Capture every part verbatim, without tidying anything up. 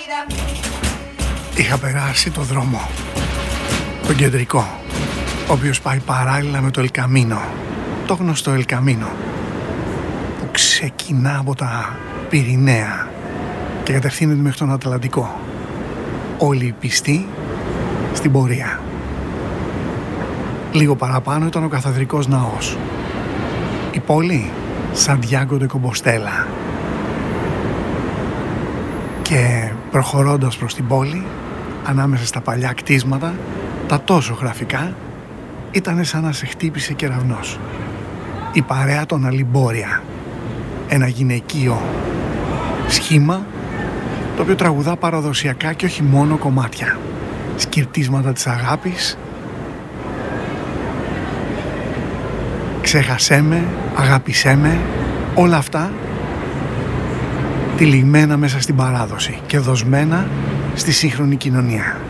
Είχα περάσει το δρόμο, τον κεντρικό, ο οποίος πάει παράλληλα με το Ελκαμίνο, το γνωστό Ελκαμίνο, που ξεκινά από τα Πυρηναία και κατευθύνεται μέχρι τον Ατλαντικό. Όλοι οι πιστοί στην πορεία. Λίγο παραπάνω ήταν ο καθεδρικός ναός. Η πόλη Σαντιάγκο ντε Κομποστέλα. Και προχωρώντας προς την πόλη, ανάμεσα στα παλιά κτίσματα, τα τόσο γραφικά, ήταν σαν να σε χτύπησε κεραυνός. Η παρέα των Αλιμπόρια, ένα γυναικείο σχήμα το οποίο τραγουδά παραδοσιακά και όχι μόνο κομμάτια, σκυρτίσματα της αγάπης, ξέχασέ με, αγάπησέ με, όλα αυτά τυλιγμένα μέσα στην παράδοση και δοσμένα στη σύγχρονη κοινωνία.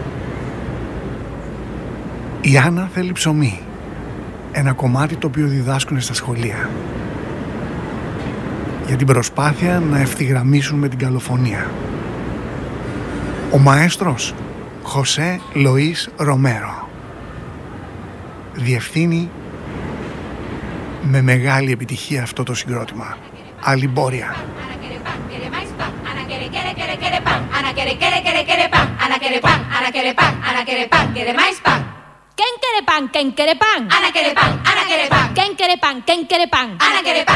Η Άννα θέλει ψωμί, ένα κομμάτι το οποίο διδάσκουν στα σχολεία, για την προσπάθεια να ευθυγραμμίσουν με την καλοφωνία. Ο μαέστρος Χωσέ Λοΐς Ρομέρο διευθύνει με μεγάλη επιτυχία αυτό το συγκρότημα. Αλιμπόρια. ¿Quién quiere pan? ¿Quién quiere pan? Ana quiere pan, Ana quiere pan. ¿Quién quiere pan? ¿Quién quiere pan? Ana quiere pan.